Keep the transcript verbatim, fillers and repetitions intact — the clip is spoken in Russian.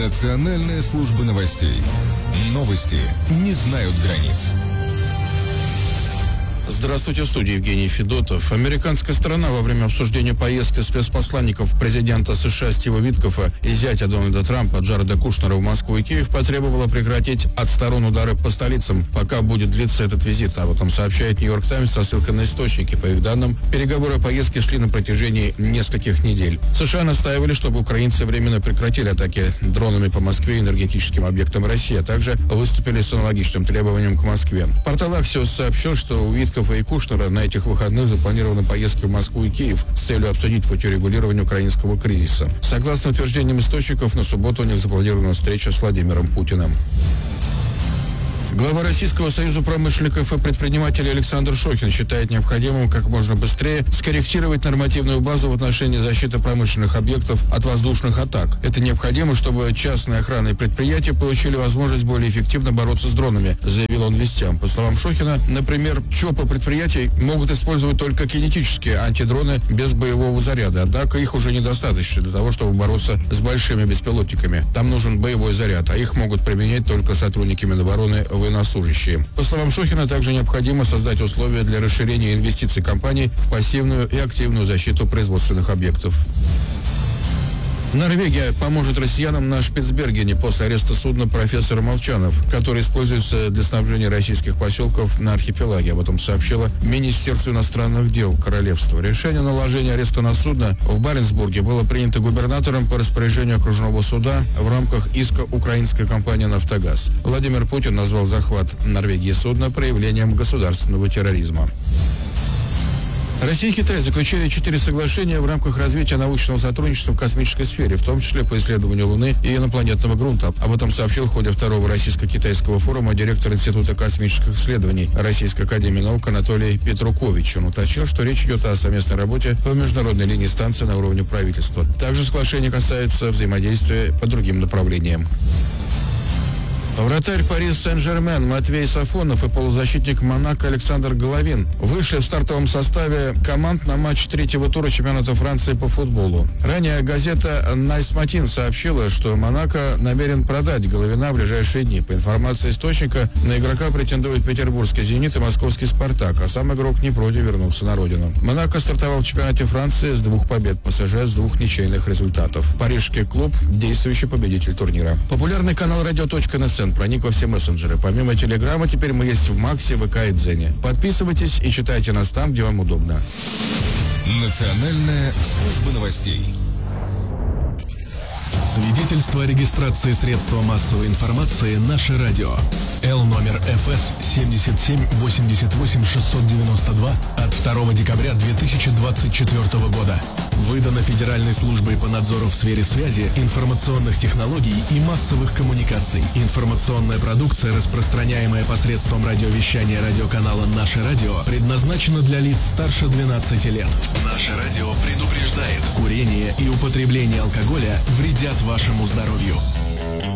Национальная служба новостей. Новости не знают границ. Здравствуйте, в студии Евгений Федотов. Американская сторона во время обсуждения поездки спецпосланников президента США Стива Виткофа и зятя Дональда Трампа Джареда Кушнера в Москву и Киев потребовала прекратить от сторон удары по столицам, пока будет длиться этот визит. Об этом сообщает Нью-Йорк Таймс со ссылкой на источники. По их данным, переговоры о поездке шли на протяжении нескольких недель. США настаивали, чтобы украинцы временно прекратили атаки дронами по Москве и энергетическим объектам России, а также выступили с аналогичным требованием к Москве. Портал Axios сообщил, что у Виткофа и Кушнера на этих выходных запланированы поездки в Москву и Киев с целью обсудить пути регулирования украинского кризиса. Согласно утверждениям источников, на субботу у них запланирована встреча с Владимиром Путиным. Глава Российского союза промышленников и предпринимателей Александр Шохин считает необходимым как можно быстрее скорректировать нормативную базу в отношении защиты промышленных объектов от воздушных атак. Это необходимо, чтобы частные охранные предприятия получили возможность более эффективно бороться с дронами, заявил он вестям. По словам Шохина, например, ЧОПы предприятий могут использовать только кинетические антидроны без боевого заряда, однако их уже недостаточно для того, чтобы бороться с большими беспилотниками. Там нужен боевой заряд, а их могут применять только сотрудники Минобороны, военнослужащие. По словам Шохина, также необходимо создать условия для расширения инвестиций компаний в пассивную и активную защиту производственных объектов. Норвегия поможет россиянам на Шпицбергене после ареста судна «Профессор Молчанов», который используется для снабжения российских поселков на архипелаге. Об этом сообщило Министерство иностранных дел Королевства. Решение о наложении ареста на судно в Баренцбурге было принято губернатором по распоряжению окружного суда в рамках иска украинской компании «Нафтогаз». Владимир Путин назвал захват Норвегии судна проявлением государственного терроризма. Россия и Китай заключили четыре соглашения в рамках развития научного сотрудничества в космической сфере, в том числе по исследованию Луны и инопланетного грунта. Об этом сообщил в ходе второго российско-китайского форума директор Института космических исследований Российской академии наук Анатолий Петрукович. Он уточнил, что речь идет о совместной работе по международной линии станции на уровне правительства. Также соглашение касается взаимодействия по другим направлениям. Вратарь Пари Сен-Жермен Матвей Сафонов и полузащитник Монако Александр Головин вышли в стартовом составе команд на матч третьего тура чемпионата Франции по футболу. Ранее газета «Найс Матин» сообщила, что Монако намерен продать Головина в ближайшие дни. По информации источника, на игрока претендуют петербургский «Зенит» и московский «Спартак», а сам игрок не против вернуться на родину. Монако стартовал в чемпионате Франции с двух побед, ПСЖ с двух ничейных результатов. Парижский клуб – действующий победитель турнира. Популярный канал радио.нсн проник во все мессенджеры. Помимо Телеграма, теперь мы есть в Максе, ВК и Дзене. Подписывайтесь и читайте нас там, где вам удобно. Национальная служба новостей. Свидетельство о регистрации средства массовой информации «Наше радио». Л номер эф эс семьдесят семь восемьдесят восемь шестьсот девяносто два от второго декабря две тысячи двадцать четвёртого года. Выдано Федеральной службой по надзору в сфере связи, информационных технологий и массовых коммуникаций. Информационная продукция, распространяемая посредством радиовещания радиоканала «Наше радио», предназначена для лиц старше двенадцати лет. «Наше радио» предупреждает: курение и употребление алкоголя вредят вашему здоровью.